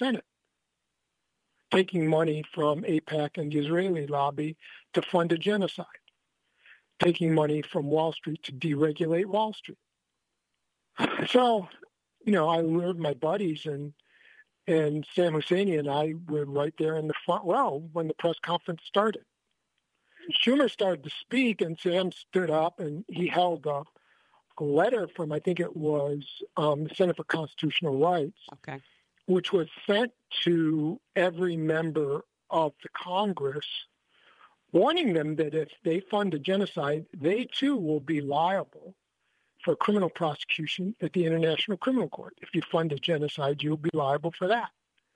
Senate, taking money from AIPAC and the Israeli lobby to fund a genocide, taking money from Wall Street to deregulate Wall Street. So, I lured my buddies, and Sam Husseini and I were right there in the front row when the press conference started. Schumer started to speak, and Sam stood up, and he held a letter from, I think it was the Center for Constitutional Rights, which was sent to every member of the Congress, warning them that if they fund a genocide, they too will be liable for criminal prosecution at the International Criminal Court. If you fund a genocide, you'll be liable for that.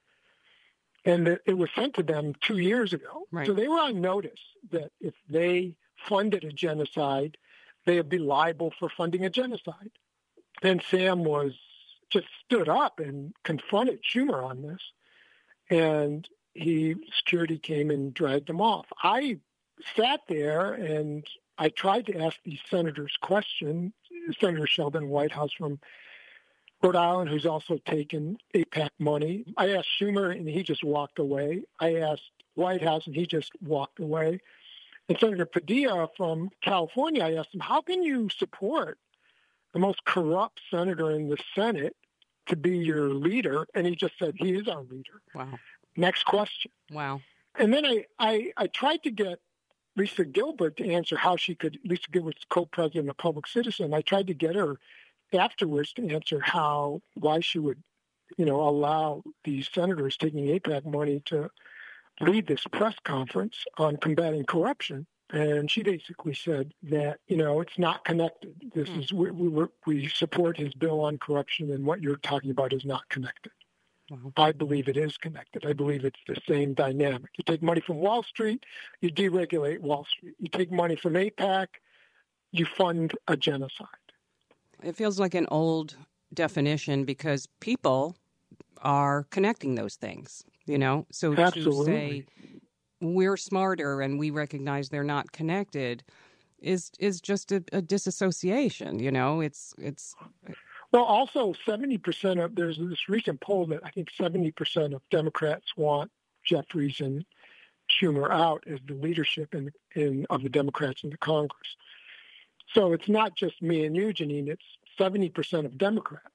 And it was sent to them 2 years ago. Right. So they were on notice that if they funded a genocide, they would be liable for funding a genocide. Then Sam just stood up and confronted Schumer on this. And security came and dragged him off. I sat there and I tried to ask these senators questions. Senator Sheldon Whitehouse from Rhode Island, who's also taken AIPAC money. I asked Schumer, and he just walked away. I asked Whitehouse, and he just walked away. And Senator Padilla from California, I asked him, how can you support the most corrupt senator in the Senate to be your leader? And he just said, he is our leader. Wow. Next question. Wow. And then I tried to get Lisa Gilbert to answer how she could, Lisa Gilbert's co-president of Public Citizen, I tried to get her afterwards to answer why she would, allow these senators taking AIPAC money to lead this press conference on combating corruption. And she basically said that, it's not connected. This is, we support his bill on corruption, and what you're talking about is not connected. Wow. I believe it is connected. I believe it's the same dynamic. You take money from Wall Street, you deregulate Wall Street. You take money from AIPAC, you fund a genocide. It feels like an old definition because people are connecting those things, So Absolutely. To say we're smarter and we recognize they're not connected is just a disassociation, It's Well, also 70% of, there's this recent poll that I think 70% of Democrats want Jeffries and Schumer out as the leadership of the Democrats in the Congress. So it's not just me and you, Janine, it's 70% of Democrats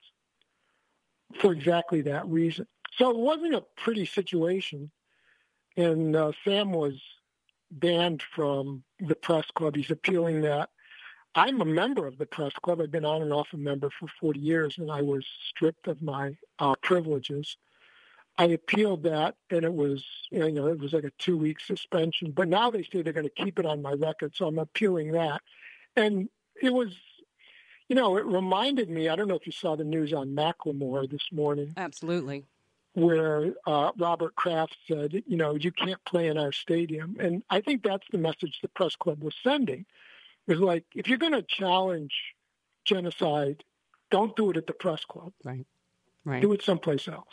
for exactly that reason. So it wasn't a pretty situation. And Sam was banned from the press club. He's appealing that. I'm a member of the press club. I've been on and off a member for 40 years, and I was stripped of my privileges. I appealed that, and it was, it was like a 2-week suspension. But now they say they're going to keep it on my record, so I'm appealing that. And it was, it reminded me, I don't know if you saw the news on Macklemore this morning. Absolutely. Where Robert Kraft said, you can't play in our stadium. And I think that's the message the press club was sending. It was like, if you're going to challenge genocide, don't do it at the press club. Right. Do it someplace else.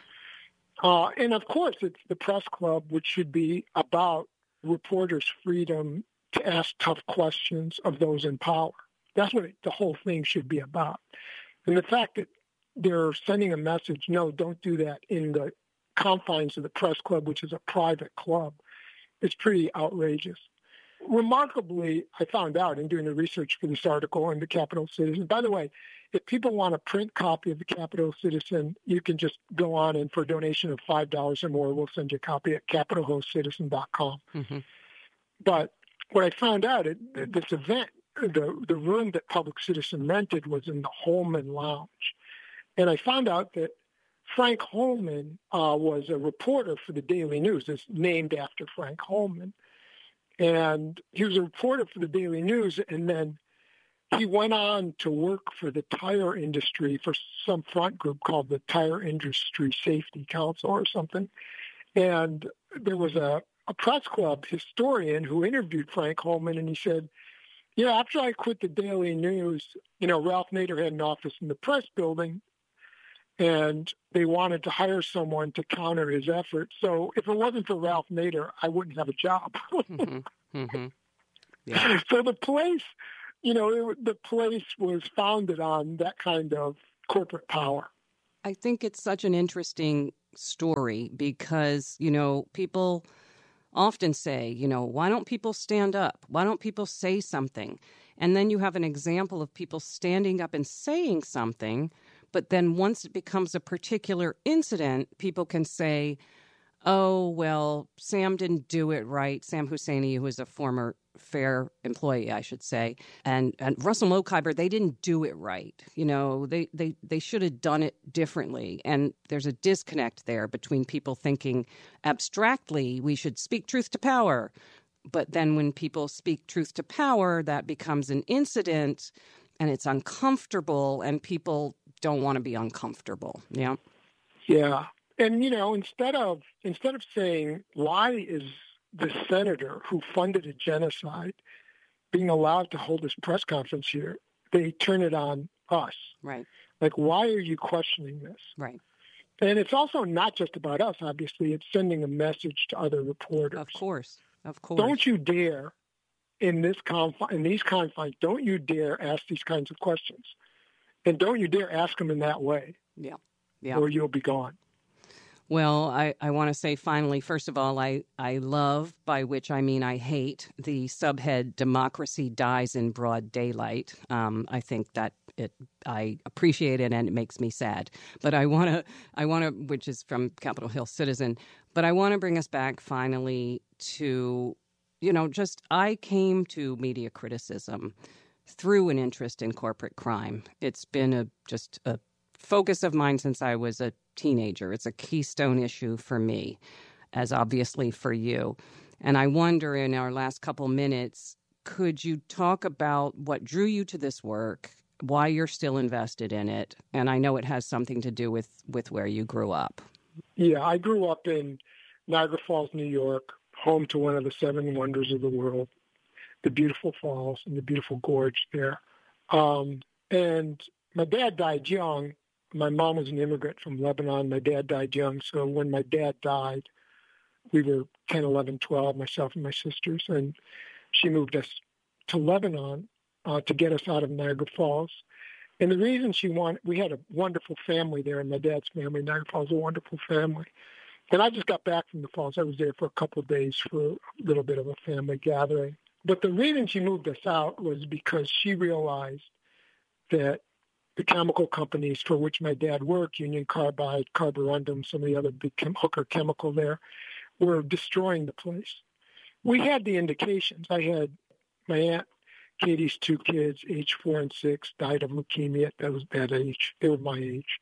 And of course, it's the press club, which should be about reporters' freedom to ask tough questions of those in power. That's what the whole thing should be about. And the fact that they're sending a message, no, don't do that in the confines of the press club, which is a private club, is pretty outrageous. Remarkably, I found out in doing the research for this article in the Capital Citizen. By the way, if people want a print copy of the Capital Citizen, you can just go on and for a donation of $5 or more, we'll send you a copy at capitalhostcitizen.com. Mm-hmm. But what I found out, this event, the room that Public Citizen rented was in the Holman Lounge. And I found out that Frank Holman was a reporter for the Daily News. It's named after Frank Holman. And he was a reporter for the Daily News, and then he went on to work for the tire industry for some front group called the Tire Industry Safety Council or something. And there was a press club historian who interviewed Frank Holman, and he said, after I quit the Daily News, Ralph Nader had an office in the press building, and they wanted to hire someone to counter his efforts. So if it wasn't for Ralph Nader, I wouldn't have a job. Mm-hmm. Mm-hmm. Yeah. So the place, the place was founded on that kind of corporate power. I think it's such an interesting story because, people often say, why don't people stand up? Why don't people say something? And then you have an example of people standing up and saying something. But then once it becomes a particular incident, people can say, oh, well, Sam didn't do it right. Sam Husseini, who is a former FAIR employee, I should say, and Russell Mokhiber, they didn't do it right. They should have done it differently. And there's a disconnect there between people thinking abstractly we should speak truth to power. But then when people speak truth to power, that becomes an incident and it's uncomfortable and people don't want to be uncomfortable. Yeah. Yeah. And, instead of saying, why is the senator who funded a genocide being allowed to hold this press conference here, they turn it on us. Right. Like, why are you questioning this? Right. And it's also not just about us, obviously. It's sending a message to other reporters. Of course. Don't you dare, in these confines, don't you dare ask these kinds of questions. And don't you dare ask them in that way. Yeah. Or you'll be gone. Well, I want to say finally, first of all, I love, by which I mean I hate, the subhead "Democracy Dies in Broad Daylight." I think that I appreciate it and it makes me sad. But I want to, which is from Capitol Hill Citizen, but I want to bring us back finally to, I came to media criticism through an interest in corporate crime. It's been just a focus of mine since I was a teenager. It's a keystone issue for me, as obviously for you. And I wonder, in our last couple minutes, could you talk about what drew you to this work, why you're still invested in it? And I know it has something to do with where you grew up. Yeah, I grew up in Niagara Falls, New York, home to one of the seven wonders of the world, the beautiful falls and the beautiful gorge there. And my dad died young. My mom was an immigrant from Lebanon. My dad died young. So when my dad died, we were 10, 11, 12, myself and my sisters. And she moved us to Lebanon to get us out of Niagara Falls. And the reason we had a wonderful family there, and my dad's family, Niagara Falls, a wonderful family. And I just got back from the falls. I was there for a couple of days for a little bit of a family gathering. But the reason she moved us out was because she realized that the chemical companies for which my dad worked, Union Carbide, Carborundum, some of the other big hooker chemical there, were destroying the place. We had the indications. I had my Aunt Katie's two kids, age 4 and 6, died of leukemia. That was that age. They were my age,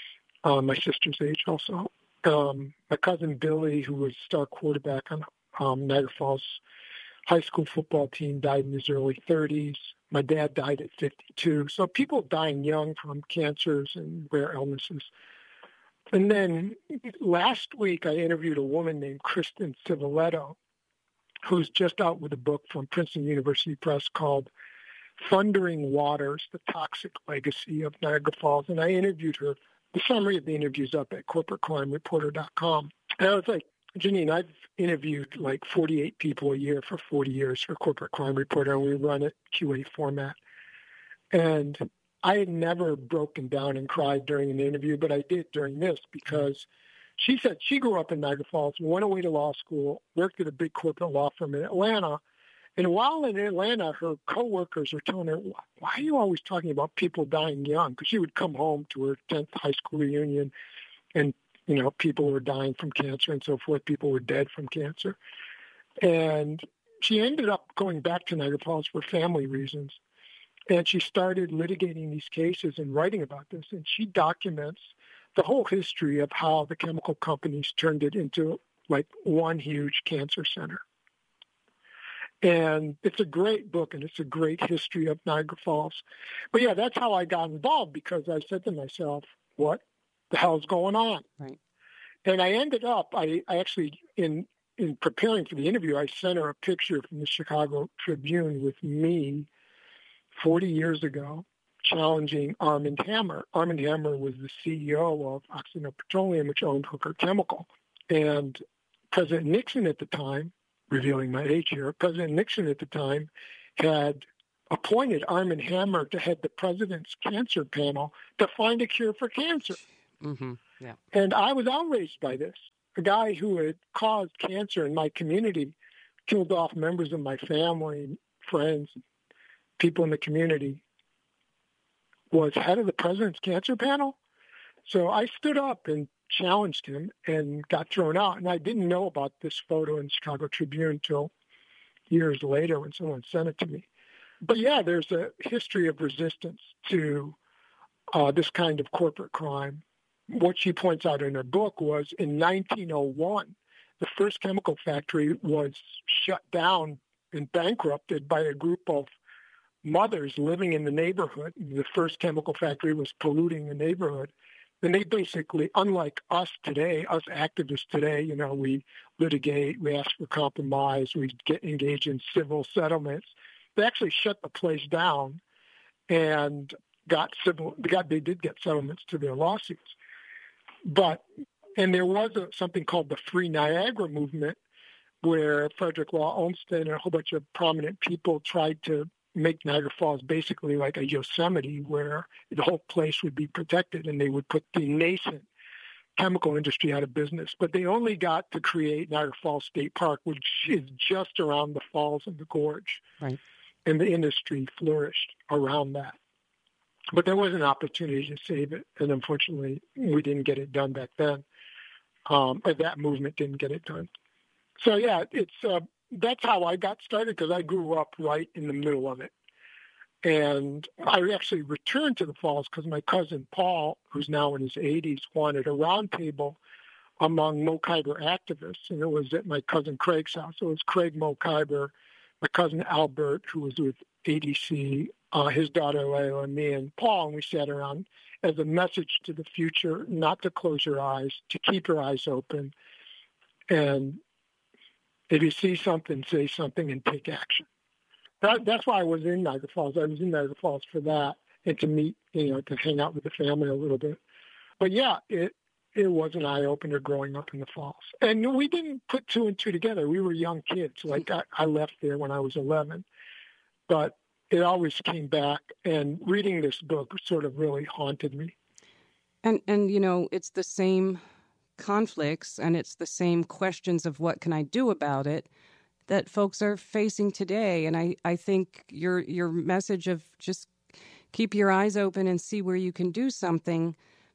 my sister's age also. My cousin Billy, who was star quarterback on Niagara Falls high school football team, died in his early 30s. My dad died at 52. So people dying young from cancers and rare illnesses. And then last week, I interviewed a woman named Kristen Civiletto, who's just out with a book from Princeton University Press called Thundering Waters, The Toxic Legacy of Niagara Falls. And I interviewed her. The summary of the interview is up at corporatecrimereporter.com. And I was like, Janine, I've interviewed like 48 people a year for 40 years for Corporate Crime Reporter, and we run it QA format. And I had never broken down and cried during an interview, but I did during this because she said she grew up in Niagara Falls, went away to law school, worked at a big corporate law firm in Atlanta. And while in Atlanta, her coworkers were telling her, why are you always talking about people dying young? Because she would come home to her 10th high school reunion and people were dying from cancer and so forth. People were dead from cancer. And she ended up going back to Niagara Falls for family reasons. And she started litigating these cases and writing about this. And she documents the whole history of how the chemical companies turned it into like one huge cancer center. And it's a great book, and it's a great history of Niagara Falls. But yeah, that's how I got involved, because I said to myself, what the hell's going on? Right. And I ended up, I actually, in preparing for the interview, I sent her a picture from the Chicago Tribune with me 40 years ago challenging Armand Hammer. Armand Hammer was the CEO of Occidental Petroleum, which owned Hooker Chemical. And President Nixon at the time, revealing my age here, President Nixon at the time had appointed Armand Hammer to head the president's cancer panel to find a cure for cancer. Mm-hmm. Yeah. And I was outraged by this. A guy who had caused cancer in my community, killed off members of my family, friends, people in the community, was head of the president's cancer panel. So I stood up and challenged him and got thrown out. And I didn't know about this photo in the Chicago Tribune until years later when someone sent it to me. But yeah, there's a history of resistance to this kind of corporate crime. What she points out in her book was in 1901, the first chemical factory was shut down and bankrupted by a group of mothers living in the neighborhood. The first chemical factory was polluting the neighborhood. And they basically, unlike us today, us activists today, we litigate, we ask for compromise, we get engaged in civil settlements. They actually shut the place down and they did get settlements to their lawsuits. And there was something called the Free Niagara movement, where Frederick Law Olmsted and a whole bunch of prominent people tried to make Niagara Falls basically like a Yosemite, where the whole place would be protected and they would put the nascent chemical industry out of business. But they only got to create Niagara Falls State Park, which is just around the falls and the gorge. Right. And the industry flourished around that. But there was an opportunity to save it, and unfortunately, we didn't get it done back then. Or that movement didn't get it done. So yeah, that's how I got started, because I grew up right in the middle of it. And I actually returned to the Falls because my cousin Paul, who's now in his 80s, wanted a roundtable among Mo Khyber activists, and it was at my cousin Craig's house. So it was Craig Mo Khyber, my cousin Albert, who was with ADC, his daughter Layla, and me and Paul, and we sat around as a message to the future, not to close your eyes, to keep your eyes open, and if you see something, say something and take action. That's why I was in Niagara Falls. I was in Niagara Falls for that, and to meet, to hang out with the family a little bit. But yeah, it was an eye-opener growing up in the Falls. And we didn't put two and two together. We were young kids. Like, I left there when I was 11. But it always came back, and reading this book sort of really haunted me. And it's the same conflicts and it's the same questions of what can I do about it that folks are facing today. And I think your message of just keep your eyes open and see where you can do something,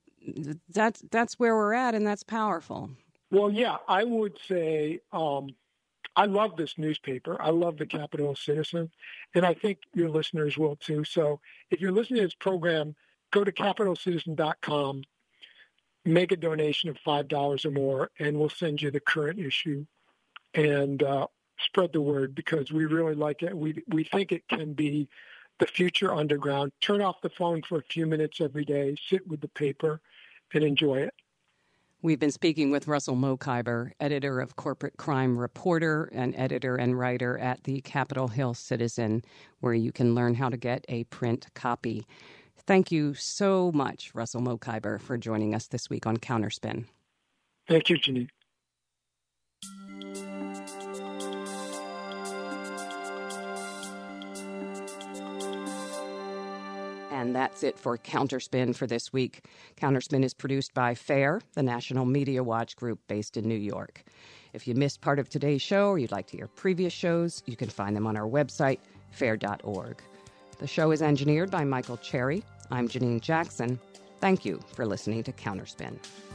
that's where we're at, and that's powerful. Well, yeah, I would say I love this newspaper. I love the Capitol Citizen, and I think your listeners will too. So if you're listening to this program, go to CapitolCitizen.com, make a donation of $5 or more, and we'll send you the current issue, and spread the word, because we really like it. We think it can be the future underground. Turn off the phone for a few minutes every day, sit with the paper, and enjoy it. We've been speaking with Russell Mo Khyber, editor of Corporate Crime Reporter and editor and writer at the Capitol Hill Citizen, where you can learn how to get a print copy. Thank you so much, Russell Mo Khyber, for joining us this week on Counterspin. Thank you, Janine. And that's it for Counterspin for this week. Counterspin is produced by FAIR, the National Media Watch group based in New York. If you missed part of today's show or you'd like to hear previous shows, you can find them on our website, fair.org. The show is engineered by Michael Cherry. I'm Janine Jackson. Thank you for listening to Counterspin.